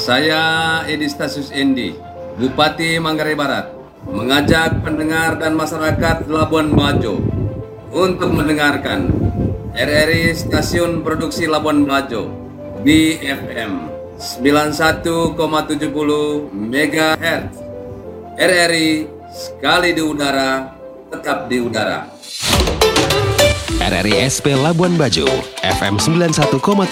Saya Edi Stasius Endi, Bupati Manggarai Barat, mengajak pendengar dan masyarakat Labuan Bajo untuk mendengarkan RRI Stasiun Produksi Labuan Bajo BFM 91,70 MHz. RRI sekali di udara, tetap di udara. RRI SP Labuan Bajo FM 91,7